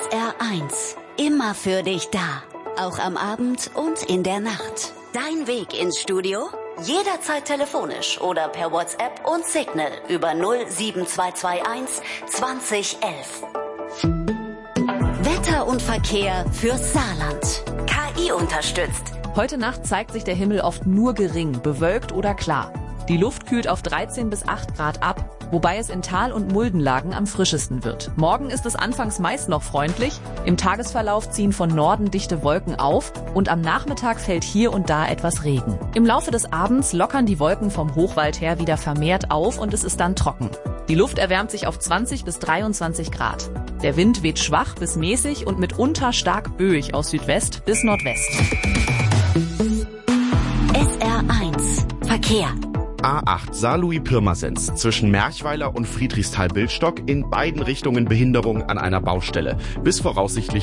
SR1, immer für dich da. Auch am Abend und in der Nacht. Dein Weg ins Studio? Jederzeit telefonisch oder per WhatsApp und Signal über 07221 2011. Wetter und Verkehr fürs Saarland. KI unterstützt. Heute Nacht zeigt sich der Himmel oft nur gering, bewölkt oder klar. Die Luft kühlt auf 13 bis 8 Grad ab, wobei es in Tal- und Muldenlagen am frischesten wird. Morgen ist es anfangs meist noch freundlich, im Tagesverlauf ziehen von Norden dichte Wolken auf und am Nachmittag fällt hier und da etwas Regen. Im Laufe des Abends lockern die Wolken vom Hochwald her wieder vermehrt auf und es ist dann trocken. Die Luft erwärmt sich auf 20 bis 23 Grad. Der Wind weht schwach bis mäßig und mitunter stark böig aus Südwest bis Nordwest. SR1 Verkehr. A8 Saarlouis-Pirmasens zwischen Merchweiler und Friedrichsthal-Bildstock in beiden Richtungen Behinderung an einer Baustelle. Bis voraussichtlich